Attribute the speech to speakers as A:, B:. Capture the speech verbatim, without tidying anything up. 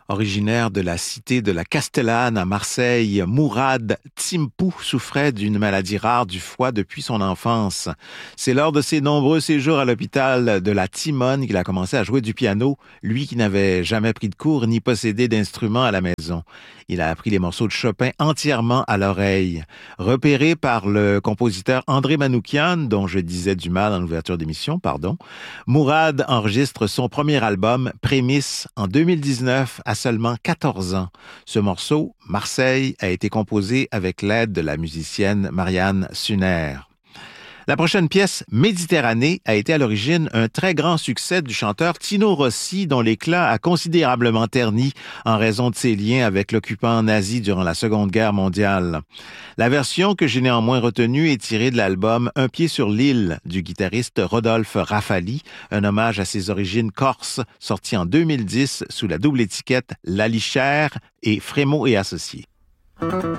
A: Originaire de la cité de la Castellane à Marseille, Mourad Timpou souffrait d'une maladie rare du foie depuis son enfance. C'est lors de ses nombreux séjours à l'hôpital de la Timone qu'il a commencé à jouer du piano, lui qui n'avait jamais pris de cours ni possédé d'instruments à la maison. Il a appris les morceaux de Chopin entièrement à l'oreille. Repéré par le compositeur André Manoukian, dont je disais du mal en ouverture d'émission, pardon, Mourad enregistre son premier album, Prémices, en deux mille dix-neuf, à seulement quatorze ans. Ce morceau, Marseille, a été composé avec l'aide de la musicienne Marianne Sunner. La prochaine pièce, Méditerranée, a été à l'origine un très grand succès du chanteur Tino Rossi, dont l'éclat a considérablement terni en raison de ses liens avec l'occupant nazi durant la Seconde Guerre mondiale. La version que j'ai néanmoins retenue est tirée de l'album Un pied sur l'île du guitariste Rodolphe Raffali, un hommage à ses origines corses, sorti en deux mille dix sous la double étiquette Lalichère et Frémaux et Associés.